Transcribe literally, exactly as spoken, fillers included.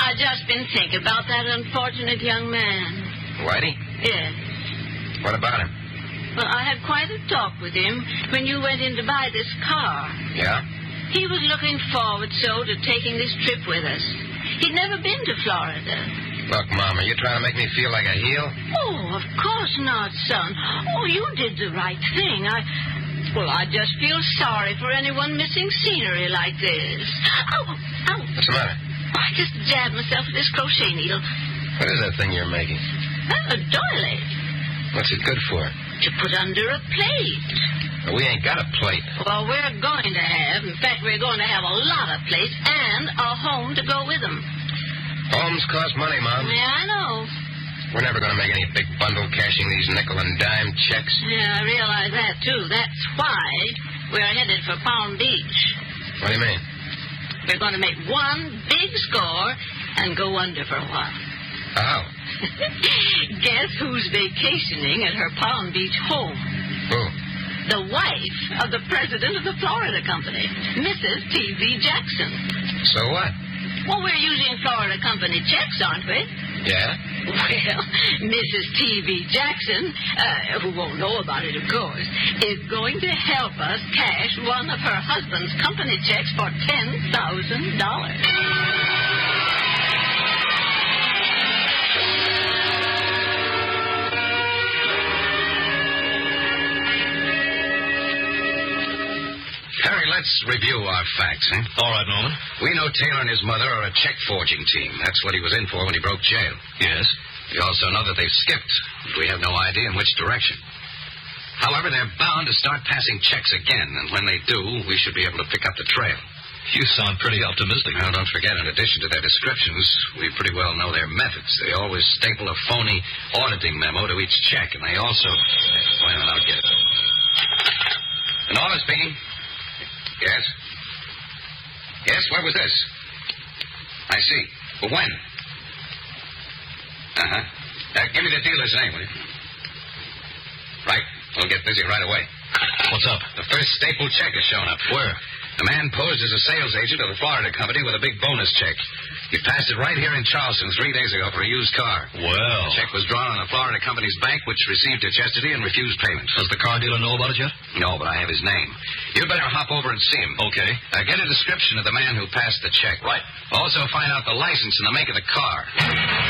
I just been thinking about that unfortunate young man. Whitey? Yes. What about him? Well, I had quite a talk with him when you went in to buy this car. Yeah? He was looking forward so to taking this trip with us. He'd never been to Florida. Look, Mom, are you trying to make me feel like a heel? Oh, of course not, son. Oh, you did the right thing. I... Well, I just feel sorry for anyone missing scenery like this. Ow, ow. What's the matter? I just jabbed myself with this crochet needle. What is that thing you're making? Oh, a doily. What's it good for? To put under a plate. Well, we ain't got a plate. Well, we're going to have. In fact, we're going to have a lot of plates and a home to go with them. Homes cost money, Mom. Yeah, I know. We're never going to make any big bundle cashing these nickel and dime checks. Yeah, I realize that, too. That's why we're headed for Palm Beach. What do you mean? We're going to make one big score and go under for a while. How? Guess who's vacationing at her Palm Beach home? Who? The wife of the president of the Florida Company, Missus T V Jackson. So what? Well, we're using Florida Company checks, aren't we? Yeah? Well, Missus T V Jackson, uh, who won't know about it, of course, is going to help us cash one of her husband's company checks for ten thousand dollars. Harry, let's review our facts, eh? All right, Norman. We know Taylor and his mother are a check-forging team. That's what he was in for when he broke jail. Yes? We also know that they've skipped, but we have no idea in which direction. However, they're bound to start passing checks again, and when they do, we should be able to pick up the trail. You sound pretty optimistic. Now, don't forget, in addition to their descriptions, we pretty well know their methods. They always staple a phony auditing memo to each check, and they also... Wait a minute, I'll get it. Norman speaking. Yes? Yes, where was this? I see. But when? Uh-huh. Uh, give me the dealer's name, will you? Right. We'll get busy right away. What's up? The first staple check has shown up. Where? A man posed as a sales agent of the Florida Company with a big bonus check. He passed it right here in Charleston three days ago for a used car. Well. The check was drawn on the Florida Company's bank, which received it yesterday and refused payment. Does the car dealer know about it yet? No, but I have his name. You'd better hop over and see him. Okay. Uh, get a description of the man who passed the check. Right. Also find out the license and the make of the car.